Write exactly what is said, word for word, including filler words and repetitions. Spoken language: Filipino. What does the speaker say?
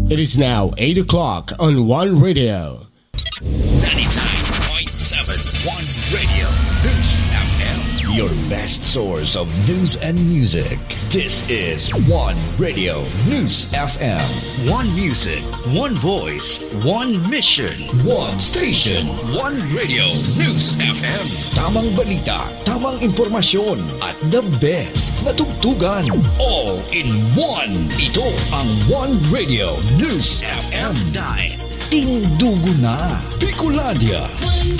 It is now eight o'clock on One Radio. ninety-nine point seven One Radio News F M. Your best source of news and music. This is One Radio News F M. One music, one voice, one mission, One station. One Radio News F M. Tamang balita, tamang impormasyon, at the best na tugtugan. All in one. Ito ang One Radio News F M. Dahil Tindugo na. Bicolandia.